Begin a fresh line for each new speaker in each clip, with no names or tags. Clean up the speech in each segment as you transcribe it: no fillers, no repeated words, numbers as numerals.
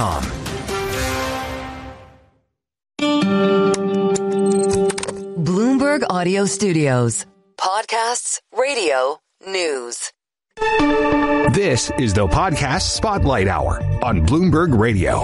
BluebergRadio.com.
Bloomberg Audio Studios. Podcasts, radio, news.
This is the Podcast Spotlight Hour on Bloomberg Radio.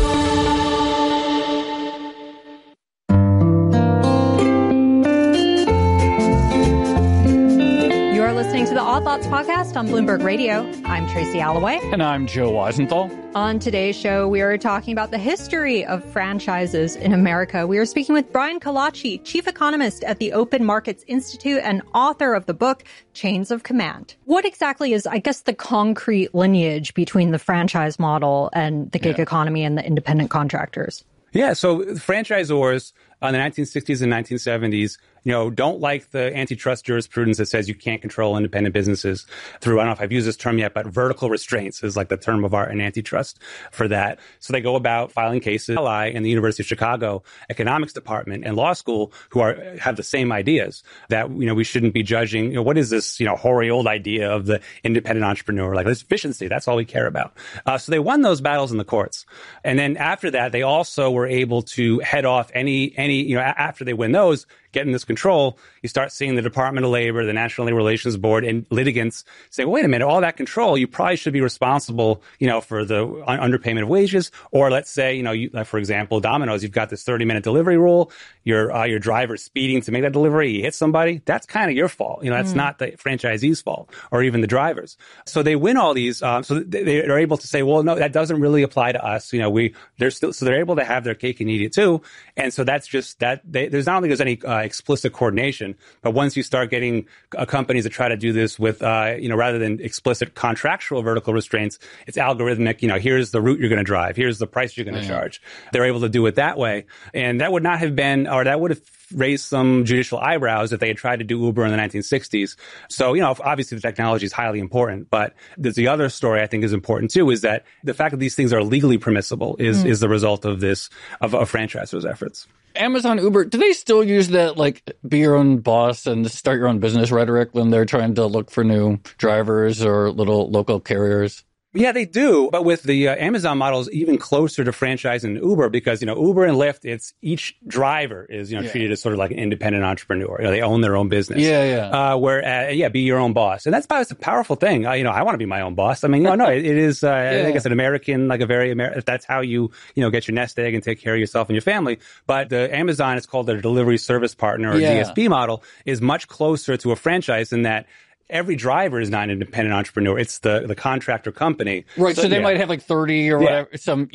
You're listening to the Odd Lots podcast on Bloomberg Radio. I'm Tracy Alloway.
And I'm Joe Weisenthal.
On today's show, we are talking about the history of franchises in America. We are speaking with Brian Kalachi, chief economist at the Open Markets Institute and author of the book, Chains of Command. What exactly is, I guess, the concrete lineage between the franchise model and the gig economy and the independent contractors?
Yeah, so franchisors in the 1960s and 1970s, don't like the antitrust jurisprudence that says you can't control independent businesses through, I don't know if I've used this term yet, but vertical restraints is like the term of art in antitrust for that. So they go about filing cases. In the University of Chicago economics department and law school who have the same ideas that, we shouldn't be judging, what is this, hoary old idea of the independent entrepreneur? Like, there's efficiency. That's all we care about. So they won those battles in the courts. And then after that, they also were able to head off any, after they win those, getting this control, you start seeing the Department of Labor, the National Labor Relations Board, and litigants say, well, wait a minute, all that control, you probably should be responsible, for the underpayment of wages. Or let's say, for example, Domino's, you've got this 30-minute delivery rule. Your driver's speeding to make that delivery. You hit somebody. That's kind of your fault. That's not the franchisee's fault or even the driver's. So they win all these. So they are able to say, well, no, that doesn't really apply to us. They're able to have their cake and eat it too. And so that's just that. There's not only any explicit coordination, but once you start getting companies that try to do this with, rather than explicit contractual vertical restraints, it's algorithmic. Here's the route you're going to drive. Here's the price you're going to charge. They're able to do it that way. And that would not have been, or that would have raised some judicial eyebrows if they had tried to do Uber in the 1960s. So, obviously the technology is highly important, but there's the other story I think is important too, is that the fact that these things are legally permissible is the result of this, of franchisors' efforts.
Amazon, Uber, do they still use that, be your own boss and start your own business rhetoric when they're trying to look for new drivers or little local carriers?
Yeah, they do. But with the Amazon model is even closer to franchising than Uber because, Uber and Lyft, it's each driver is, treated as sort of like an independent entrepreneur. They own their own business. Whereas, be your own boss. And that's a powerful thing. I want to be my own boss. I mean, it is, I think it's an American, that's how you, get your nest egg and take care of yourself and your family. But the Amazon, it's called a delivery service partner or DSP model, is much closer to a franchise in that every driver is not an independent entrepreneur. It's the contractor company.
Right. So they might have 30 or whatever,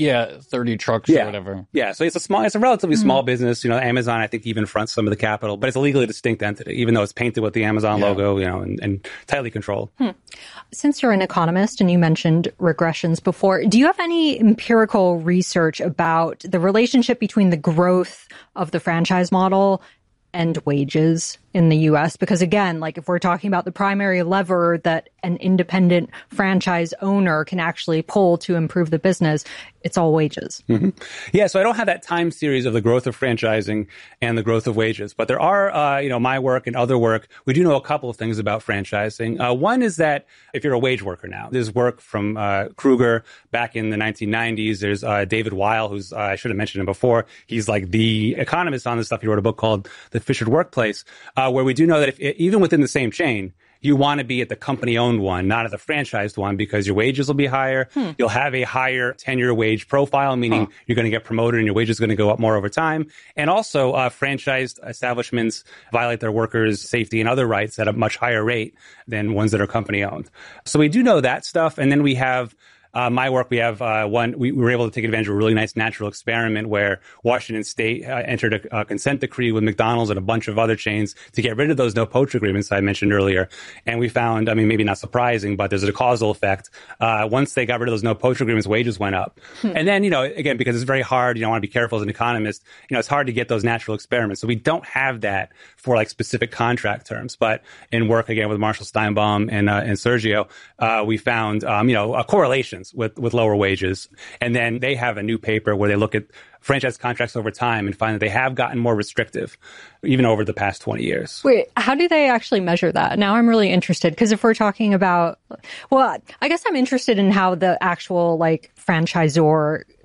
30 trucks or whatever.
Yeah. So it's a relatively small business. Amazon, I think, even fronts some of the capital, but it's a legally distinct entity, even though it's painted with the Amazon logo, and tightly controlled.
Since you're an economist and you mentioned regressions before, do you have any empirical research about the relationship between the growth of the franchise model and wages in the U.S.? Because again, if we're talking about the primary lever that an independent franchise owner can actually pull to improve the business, it's all wages.
Mm-hmm. Yeah, so I don't have that time series of the growth of franchising and the growth of wages. But there are, my work and other work, we do know a couple of things about franchising. One is that if you're a wage worker now, there's work from Kruger back in the 1990s. There's David Weil, who's, I should have mentioned him before. He's the economist on this stuff. He wrote a book called The Fissured Workplace, where we do know that if even within the same chain, you want to be at the company-owned one, not at the franchised one, because your wages will be higher. You'll have a higher tenure wage profile, meaning you're going to get promoted and your wages are going to go up more over time. And also, franchised establishments violate their workers' safety and other rights at a much higher rate than ones that are company-owned. So we do know that stuff. And then we have my work, we have we were able to take advantage of a really nice natural experiment where Washington State entered a consent decree with McDonald's and a bunch of other chains to get rid of those no poach agreements I mentioned earlier. And we found, maybe not surprising, but there's a causal effect. Once they got rid of those no poach agreements, wages went up. And then, again, because it's very hard, I want to be careful as an economist, it's hard to get those natural experiments. So we don't have that for specific contract terms. But in work, again, with Marshall Steinbaum and Sergio, we found, correlations with lower wages. And then they have a new paper where they look at franchise contracts over time and find that they have gotten more restrictive, even over the past 20 years.
Wait, how do they actually measure that? Now I'm really interested, because if we're talking about, I guess I'm interested in how the actual franchisor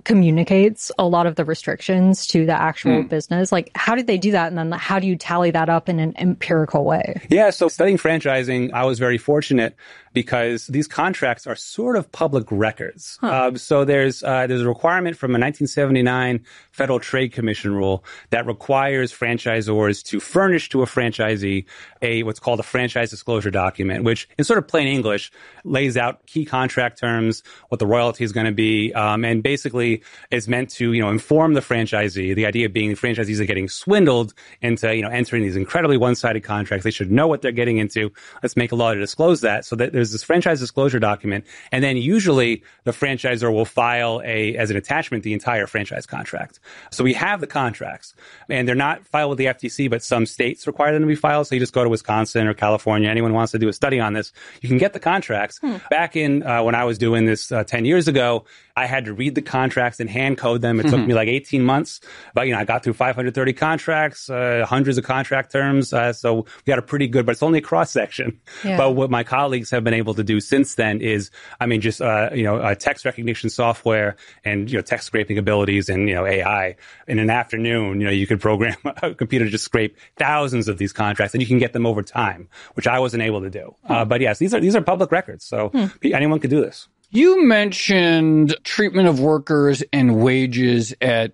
communicates a lot of the restrictions to the actual business. Like, how did they do that? And then how do you tally that up in an empirical way?
Yeah, so studying franchising, I was very fortunate because these contracts are sort of public records. So there's a requirement from a 1979 Federal Trade Commission rule that requires franchisors to furnish to a franchisee what's called a franchise disclosure document, which in sort of plain English lays out key contract terms, what the royalty is going to be, and basically is meant to inform the franchisee. The idea being the franchisees are getting swindled into entering these incredibly one-sided contracts. They should know what they're getting into. Let's make a law to disclose that. So that there's this franchise disclosure document, and then usually the franchisor will file as an attachment the entire franchise contract. So we have the contracts, and they're not filed with the FTC, but some states require them to be filed. So you just go to Wisconsin or California. Anyone wants to do a study on this, you can get the contracts. Back in when I was doing this 10 years ago, I had to read the contracts and hand code them. It took me like 18 months, but I got through 530 contracts, hundreds of contract terms. So we got a pretty good, but it's only a cross section. Yeah. But what my colleagues have been able to do since then is, just text recognition software and text scraping abilities and AI. In an afternoon, you could program a computer to just scrape thousands of these contracts, and you can get them over time, which I wasn't able to do. But yes, these are public records, so anyone could do this.
You mentioned treatment of workers and wages at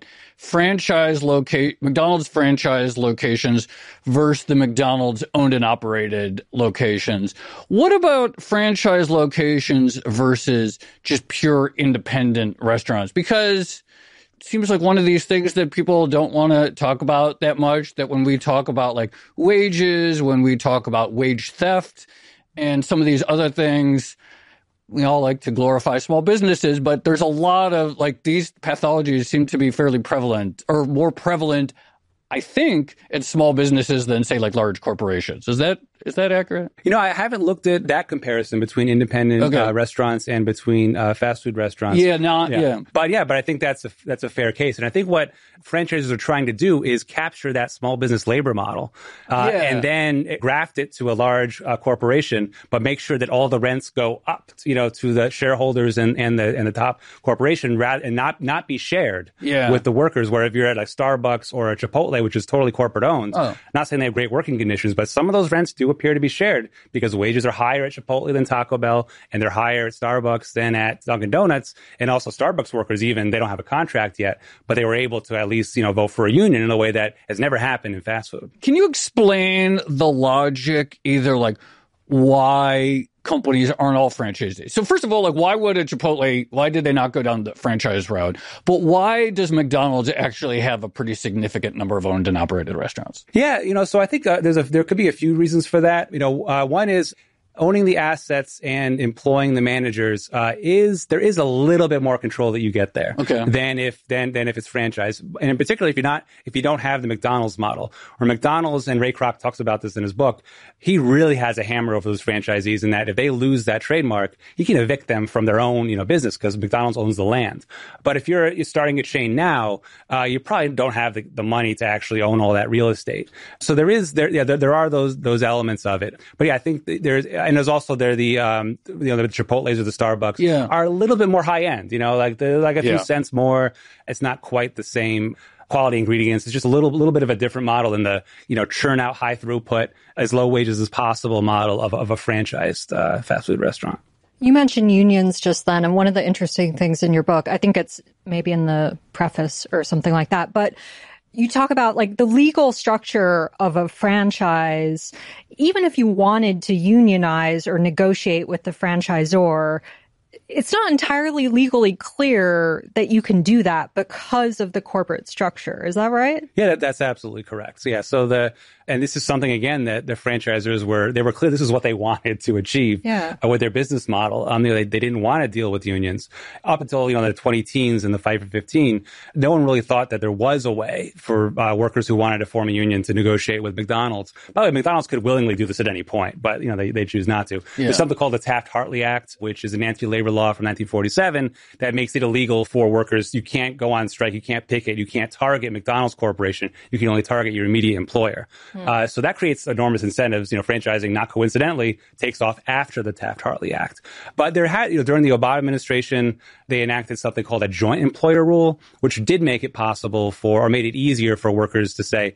McDonald's franchise locations versus the McDonald's owned and operated locations. What about franchise locations versus just pure independent restaurants? Because it seems like one of these things that people don't want to talk about that much, that when we talk about like wages, when we talk about wage theft and some of these other things, we all like to glorify small businesses, but there's a lot of these pathologies seem to be fairly prevalent, or more prevalent, I think, at small businesses than say large corporations. Is that accurate?
I haven't looked at that comparison between independent restaurants and between fast food restaurants. But I think that's a fair case. And I think what franchises are trying to do is capture that small business labor model and then graft it to a large corporation, but make sure that all the rents go up, to the shareholders and the top corporation, and not be shared with the workers. Where if you're at a Starbucks or a Chipotle, which is totally corporate owned, not saying they have great working conditions, but some of those rents do appear to be shared because wages are higher at Chipotle than Taco Bell, and they're higher at Starbucks than at Dunkin' Donuts. And also Starbucks workers, even, they don't have a contract yet, but they were able to at least, vote for a union in a way that has never happened in fast food.
Can you explain the logic, either why companies aren't all franchisees? So first of all, why would a Chipotle, why did they not go down the franchise route? But why does McDonald's actually have a pretty significant number of owned and operated restaurants?
Yeah, so I think there could be a few reasons for that. One is owning the assets and employing the managers there is a little bit more control that you get there than if it's franchise. And in particular, if you don't have the McDonald's model, or McDonald's, and Ray Kroc talks about this in his book, he really has a hammer over those franchisees in that if they lose that trademark, he can evict them from their own business because McDonald's owns the land. But if you're starting a chain now, you probably don't have the money to actually own all that real estate. So there are those elements of it. But I think there's also the Chipotles or the Starbucks are a little bit more high end, they're a few cents more. It's not quite the same quality ingredients. It's just a little bit of a different model than the, churn out high throughput, as low wages as possible model of a franchised fast food restaurant.
You mentioned unions just then, and one of the interesting things in your book, I think it's maybe in the preface or something like that, but you talk about the legal structure of a franchise. Even if you wanted to unionize or negotiate with the franchisor, it's not entirely legally clear that you can do that because of the corporate structure. Is that right?
Yeah, that's absolutely correct. So and this is something, again, that the franchisors were clear this is what they wanted to achieve with their business model. They didn't want to deal with unions. Up until, the 2010s and the Fight for 15, no one really thought that there was a way for workers who wanted to form a union to negotiate with McDonald's. By the way, McDonald's could willingly do this at any point, but, they choose not to. Yeah. There's something called the Taft-Hartley Act, which is an anti-labor law from 1947 that makes it illegal for workers. You can't go on strike. You can't picket. You can't target McDonald's Corporation. You can only target your immediate employer. So that creates enormous incentives. Franchising, not coincidentally, takes off after the Taft-Hartley Act. But there had, during the Obama administration, they enacted something called a joint employer rule, which did make it possible for, or made it easier for workers to say,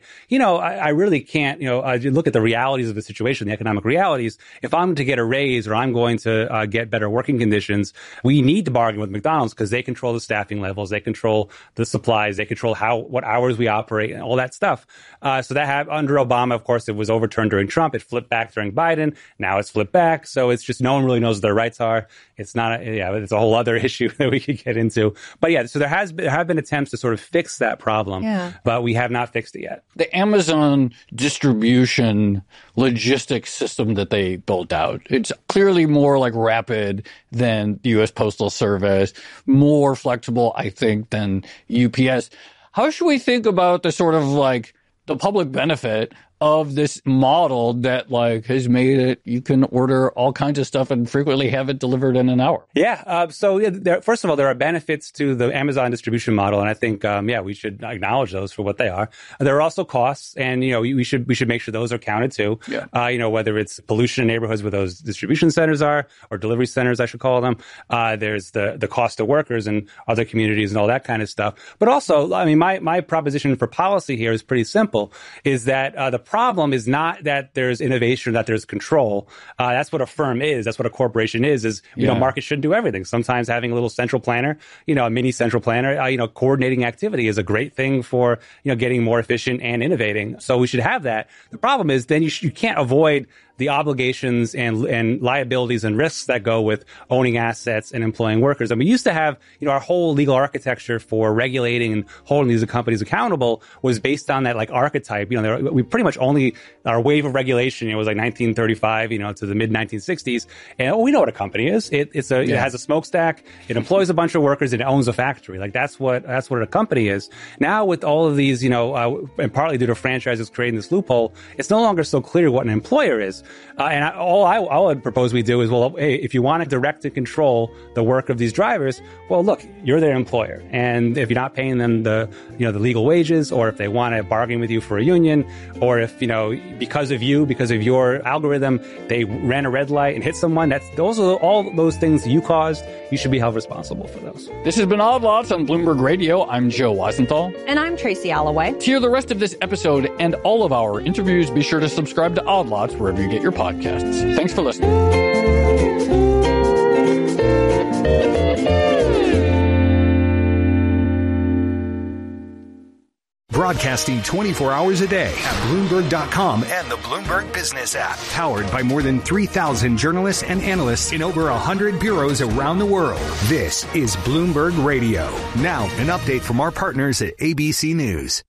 I really can't, look at the realities of the situation, the economic realities. If I'm to get a raise or I'm going to get better working conditions, we need to bargain with McDonald's because they control the staffing levels, they control the supplies, they control what hours we operate and all that stuff. So that under Obama, of course, it was overturned during Trump. It flipped back during Biden. Now it's flipped back. So it's just no one really knows what their rights are. It's not, it's a whole other issue that we could get into. But yeah, so there have been attempts to sort of fix that problem, but we have not fixed it yet.
The Amazon distribution logistics system that they built out, it's clearly more like rapid than the U.S. Postal Service, more flexible, I think, than UPS. How should we think about the sort of like the public benefit of this model that has made it you can order all kinds of stuff and frequently have it delivered in an hour?
Yeah. First of all, there are benefits to the Amazon distribution model. And I think, we should acknowledge those for what they are. There are also costs. And, we should make sure those are counted too. Yeah. Whether it's pollution in neighborhoods where those distribution centers are, or delivery centers, I should call them. There's the cost to workers and other communities and all that kind of stuff. But also, my proposition for policy here is pretty simple, is that the problem is not that there's innovation, that there's control. That's what a firm is. That's what a corporation is, markets shouldn't do everything. Sometimes having a little central planner, a mini central planner, coordinating activity is a great thing for, getting more efficient and innovating. So we should have that. The problem is then you can't avoid the obligations and liabilities and risks that go with owning assets and employing workers. And we used to have, our whole legal architecture for regulating and holding these companies accountable was based on that archetype. We pretty much only, our wave of regulation, was 1935, to the mid 1960s. And we know what a company is. It has a smokestack. It employs a bunch of workers and it owns a factory. That's what a company is. Now with all of these, and partly due to franchises creating this loophole, it's no longer so clear what an employer is. All I would propose we do is, hey, if you want to direct and control the work of these drivers, look, you're their employer. And if you're not paying them the legal wages, or if they want to bargain with you for a union, or if, because of your algorithm, they ran a red light and hit someone, those are all those things you caused. You should be held responsible for those.
This has been Odd Lots on Bloomberg Radio. I'm Joe Weisenthal.
And I'm Tracy Alloway.
To hear the rest of this episode and all of our interviews, be sure to subscribe to Odd Lots wherever you get your podcasts. Thanks for listening.
Broadcasting 24 hours a day at Bloomberg.com and the Bloomberg Business app. Powered by more than 3,000 journalists and analysts in over 100 bureaus around the world. This is Bloomberg Radio. Now, an update from our partners at ABC News.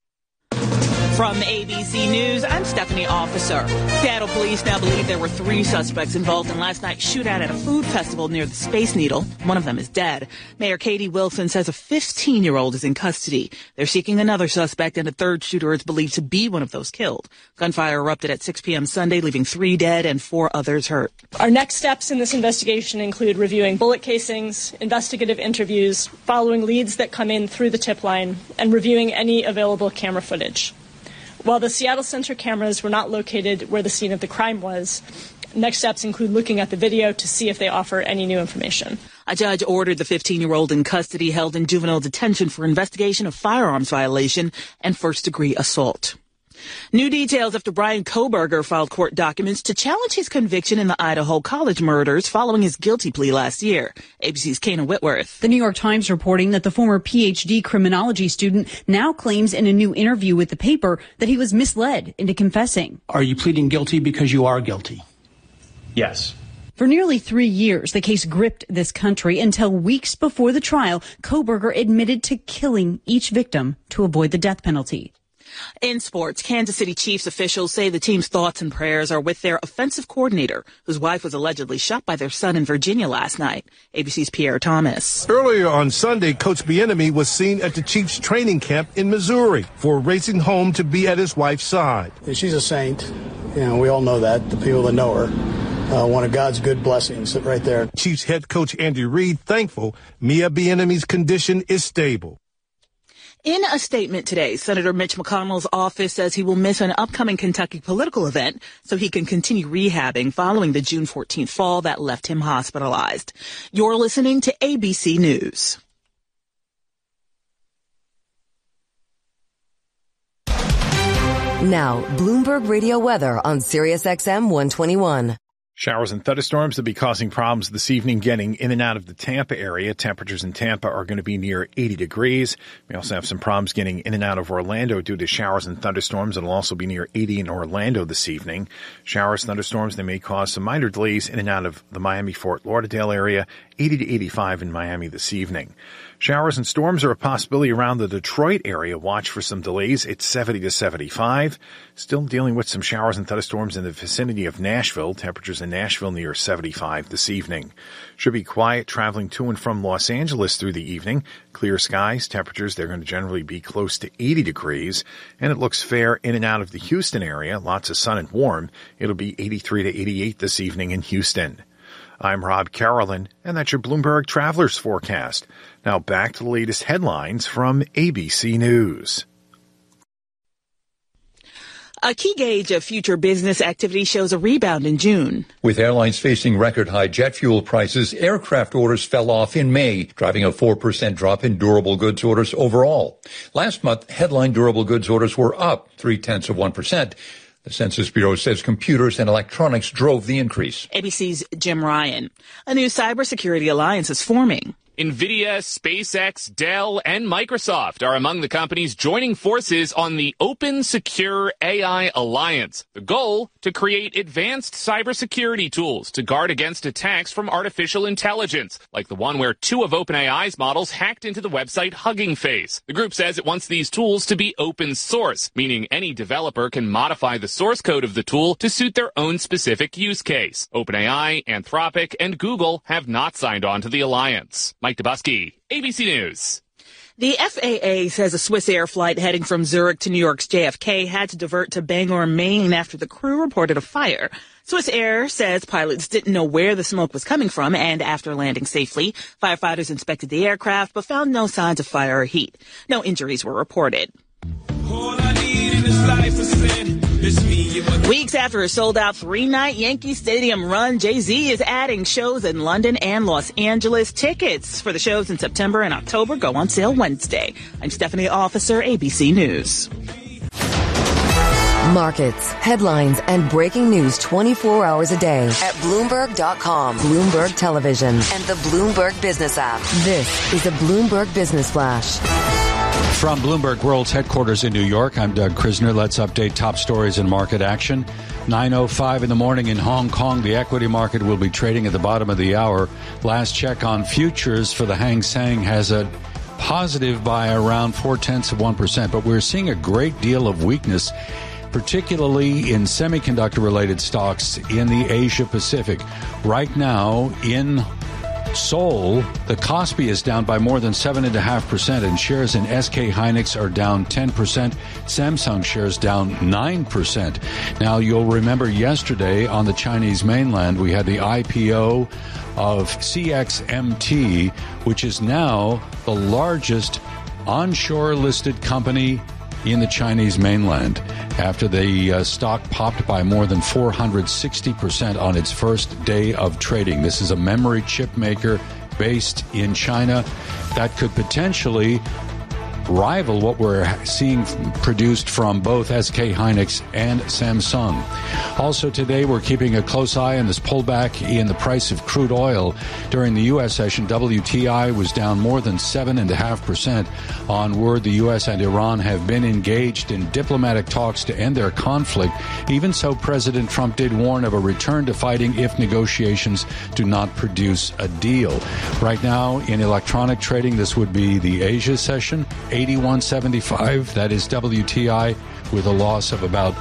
From ABC News, I'm Stephanie Officer. Seattle police now believe there were 3 suspects involved in last night's shootout at a food festival near the Space Needle. One of them is dead. Mayor Katie Wilson says a 15-year-old is in custody. They're seeking another suspect, and a third shooter is believed to be one of those killed. Gunfire erupted at 6 p.m. Sunday, leaving 3 dead and 4 others hurt.
Our next steps in this investigation include reviewing bullet casings, investigative interviews, following leads that come in through the tip line, and reviewing any available camera footage. While the Seattle Center cameras were not located where the scene of the crime was, next steps include looking at the video to see if they offer any new information.
A judge ordered the 15-year-old in custody, held in juvenile detention for investigation of firearms violation and first-degree assault. New details after Bryan Kohberger filed court documents to challenge his conviction in the Idaho College murders following his guilty plea last year. ABC's Kana Whitworth.
The New York Times reporting that the former PhD criminology student now claims in a new interview with the paper that he was misled into confessing.
Are you pleading guilty because you are guilty?
Yes.
For nearly 3 years, the case gripped this country until weeks before the trial, Kohberger admitted to killing each victim to avoid the death penalty.
In sports, Kansas City Chiefs officials say the team's thoughts and prayers are with their offensive coordinator, whose wife was allegedly shot by their son in Virginia last night. ABC's Pierre Thomas.
Earlier on Sunday, Coach Bieniemy was seen at the Chiefs training camp in Missouri for racing home to be at his wife's side.
She's a saint. We all know that, the people that know her. One of God's good blessings right there.
Chiefs head coach Andy Reid thankful Mia Bieniemy's condition is stable.
In a statement today, Senator Mitch McConnell's office says he will miss an upcoming Kentucky political event so he can continue rehabbing following the June 14th fall that left him hospitalized. You're listening to ABC News.
Now, Bloomberg Radio weather on SiriusXM 121.
Showers and thunderstorms will be causing problems this evening getting in and out of the Tampa area. Temperatures in Tampa are going to be near 80 degrees. We also have some problems getting in and out of Orlando due to showers and thunderstorms. It'll also be near 80 in Orlando this evening. Showers, thunderstorms, they may cause some minor delays in and out of the Miami-Fort Lauderdale area. 80 to 85 in Miami this evening. Showers and storms are a possibility around the Detroit area. Watch for some delays. It's 70 to 75. Still dealing with some showers and thunderstorms in the vicinity of Nashville. Temperatures in Nashville near 75 this evening. Should be quiet traveling to and from Los Angeles through the evening. Clear skies. Temperatures, they're going to generally be close to 80 degrees. And it looks fair in and out of the Houston area. Lots of sun and warm. It'll be 83 to 88 this evening in Houston. I'm Rob Carolyn, and that's your Bloomberg Travelers Forecast. Now back to the latest headlines from ABC News.
A key gauge of future business activity shows a rebound in June.
With airlines facing record-high jet fuel prices, aircraft orders fell off in May, driving a 4% drop in durable goods orders overall. Last month, headline durable goods orders were up 0.3%. The Census Bureau says computers and electronics drove the increase.
ABC's Jim Ryan. A new cybersecurity alliance is forming.
NVIDIA, SpaceX, Dell, and Microsoft are among the companies joining forces on the Open Secure AI Alliance. The goal, to create advanced cybersecurity tools to guard against attacks from artificial intelligence, like the one where two of OpenAI's models hacked into the website Hugging Face. The group says it wants these tools to be open source, meaning any developer can modify the source code of the tool to suit their own specific use case. OpenAI, Anthropic, and Google have not signed on to the alliance. Mike Dubusky, ABC News.
The FAA says a Swiss Air flight heading from Zurich to New York's JFK had to divert to Bangor, Maine after the crew reported a fire. Swiss Air says pilots didn't know where the smoke was coming from, and after landing safely, firefighters inspected the aircraft but found no signs of fire or heat. No injuries were reported. All I need in this life is sin. Weeks after a sold-out 3-night Yankee Stadium run, Jay-Z is adding shows in London and Los Angeles. Tickets for the shows in September and October go on sale Wednesday. I'm Stephanie Officer, ABC News.
Markets, headlines, and breaking news 24 hours a day at Bloomberg.com, Bloomberg Television, and the Bloomberg Business app. This is a Bloomberg Business Flash.
From Bloomberg World's headquarters in New York, I'm Doug Krisner. Let's update top stories and market action. 9:05 in the morning in Hong Kong. The equity market will be trading at the bottom of the hour. Last check on futures for the Hang Seng has a positive by around 0.4%, but we're seeing a great deal of weakness, particularly in semiconductor-related stocks in the Asia Pacific. Right now, in Seoul, the Kospi is down by more than 7.5%, and shares in SK Hynix are down 10%. Samsung shares down 9%. Now, you'll remember yesterday on the Chinese mainland, we had the IPO of CXMT, which is now the largest onshore listed company in the Chinese mainland, after the stock popped by more than 460% on its first day of trading. This is a memory chip maker based in China that could potentially rival what we're seeing produced from both SK Hynix and Samsung. Also today, we're keeping a close eye on this pullback in the price of crude oil. During the U.S. session, WTI was down more than 7.5% on word the U.S. and Iran have been engaged in diplomatic talks to end their conflict. Even so, President Trump did warn of a return to fighting if negotiations do not produce a deal. Right now, in electronic trading, this would be the Asia session, 81.75. That is WTI with a loss of about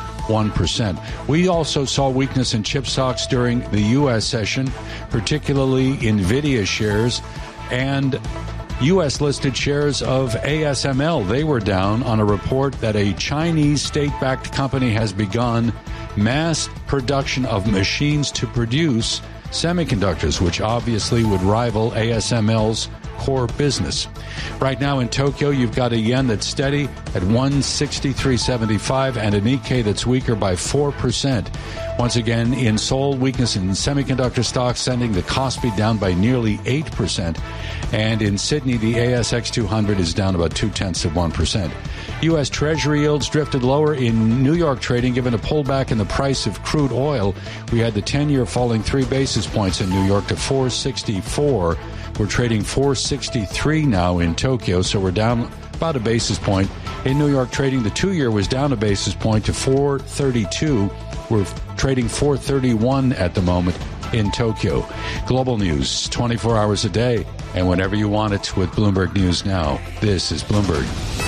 1%. We also saw weakness in chip stocks during the U.S. session, particularly NVIDIA shares and U.S.-listed shares of ASML. They were down on a report that a Chinese state-backed company has begun mass production of machines to produce semiconductors, which obviously would rival ASML's core business. Right now in Tokyo, you've got a yen that's steady at 163.75 and a Nikkei that's weaker by 4%. Once again, in Seoul, weakness in semiconductor stocks sending the Kospi down by nearly 8%. And in Sydney, the ASX 200 is down about 0.2%. U.S. Treasury yields drifted lower in New York trading given a pullback in the price of crude oil. We had the 10-year falling 3 basis points in New York to 464. We're trading 463 now in Tokyo, so we're down about a basis point. In New York trading, the 2-year was down a basis point to 432. We're trading 431 at the moment in Tokyo. Global news 24 hours a day and whenever you want it with Bloomberg News Now. This is Bloomberg.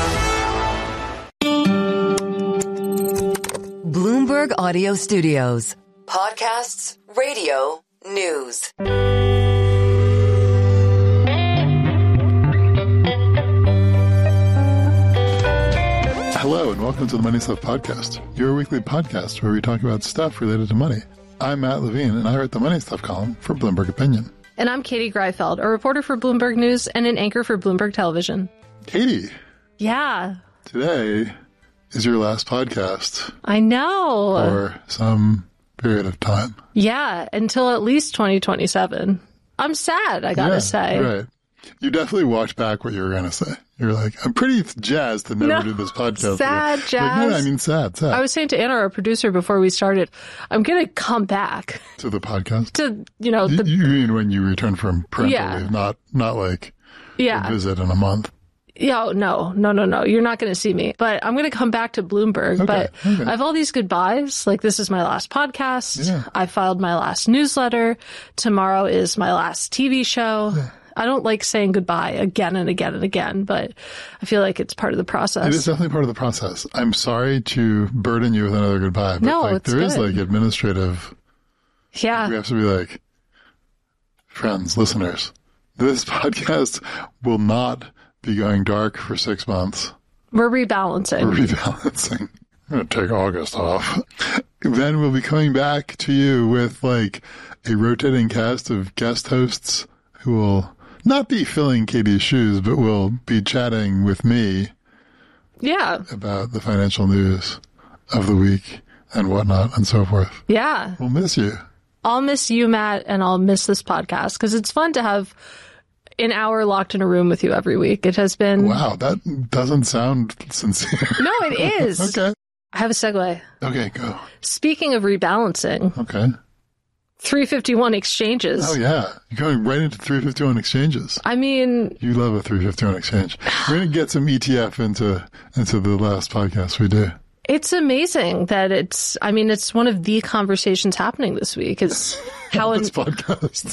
Bloomberg Audio Studios. Podcasts, radio, news.
Hello and welcome to the Money Stuff Podcast, your weekly podcast where we talk about stuff related to money. I'm Matt Levine and I write the Money Stuff column for Bloomberg Opinion.
And I'm Katie Greifeld, a reporter for Bloomberg News and an anchor for Bloomberg Television.
Katie.
Yeah.
Today is your last podcast.
I know.
For some period of time.
Yeah, until at least 2027. I'm sad, I gotta say.
Right. You definitely watched back what you were going to say. You're like, I'm pretty jazzed to never do this podcast.
Sad, jazz.
No, I mean sad.
I was saying to Anna, our producer, before we started, I'm going to come back.
To the podcast?
To, you know.
You mean when you return from parental leave, not like a visit in a month.
Yeah, no. You're not going to see me. But I'm going to come back to Bloomberg.
Okay,
but I have all these goodbyes. Like, this is my last podcast. Yeah. I filed my last newsletter. Tomorrow is my last TV show. Yeah. I don't like saying goodbye again and again and again, but I feel like it's part of the process.
It is definitely part of the process. I'm sorry to burden you with another goodbye, but
no,
there is like administrative.
Yeah.
We have to be like, friends, listeners, this podcast will not be going dark for 6 months.
We're rebalancing.
I'm going to take August off. Then we'll be coming back to you with like a rotating cast of guest hosts who will not be filling Katie's shoes, but will be chatting with me.
Yeah.
About the financial news of the week and whatnot and so forth.
Yeah.
We'll miss you.
I'll miss you, Matt, and I'll miss this podcast because it's fun to have an hour locked in a room with you every week. It has been.
Wow, that doesn't sound sincere.
No, it is.
Okay.
I have a segue.
Okay, go.
Speaking of rebalancing.
Okay.
351 exchanges.
Oh, yeah. You're going right into 351 exchanges.
I mean...
You love a 351 exchange. We're going to get some ETF into the last podcast we do.
It's amazing that it's one of the conversations happening this week is how
this podcast.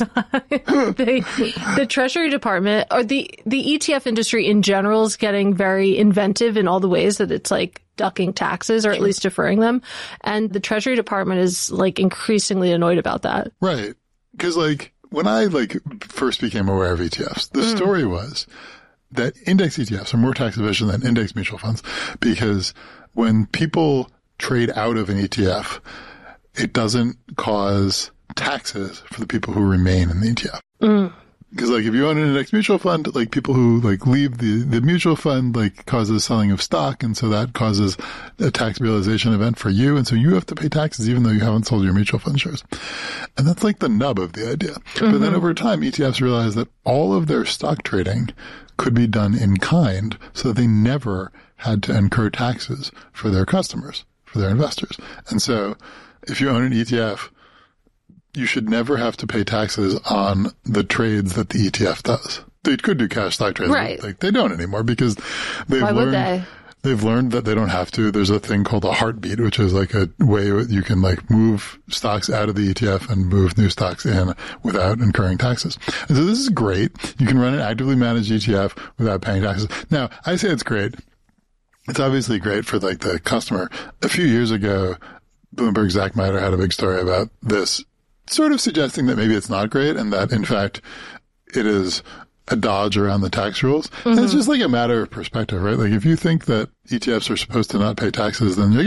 the Treasury Department or the ETF industry in general is getting very inventive in all the ways that it's like ducking taxes or at least deferring them. And the Treasury Department is like increasingly annoyed about that.
Right. Because like when I first became aware of ETFs, the story was that index ETFs are more tax efficient than index mutual funds because when people trade out of an ETF, it doesn't cause taxes for the people who remain in the ETF. Because if you own an index mutual fund, people who leave the mutual fund causes selling of stock, and so that causes a tax realization event for you, and so you have to pay taxes even though you haven't sold your mutual fund shares. And that's the nub of the idea. But then over time, ETFs realize that all of their stock trading could be done in kind, so that they never had to incur taxes for their customers, for their investors. And so if you own an ETF, you should never have to pay taxes on the trades that the ETF does. They could do cash stock trades,
right?
But they don't anymore because they've learned that they don't have to. There's a thing called a heartbeat, which is a way you can move stocks out of the ETF and move new stocks in without incurring taxes. And so this is great. You can run an actively managed ETF without paying taxes. Now, I say it's great. It's obviously great for the customer. A few years ago, Bloomberg's Zach Miter had a big story about this, sort of suggesting that maybe it's not great and that in fact it is a dodge around the tax rules. And it's just a matter of perspective, right? If you think that ETFs are supposed to not pay taxes, then